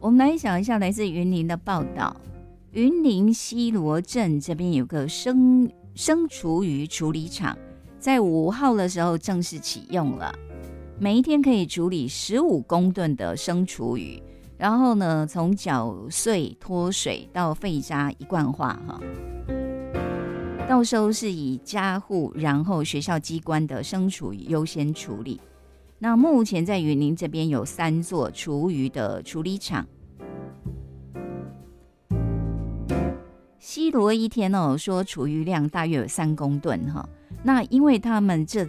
我们来想一下来自云林的报道，云林西螺镇这边有个生厨余处理厂，在5号的时候正式启用了，每一天可以处理15公吨的生厨余，然后呢，从搅碎脱水到废渣一贯化哈。到时候是以家户然后学校机关的生厨余优先处理。那目前在云林这边有3座厨余的处理厂。西螺一天说厨余量大约有3公吨哈，那因为他们这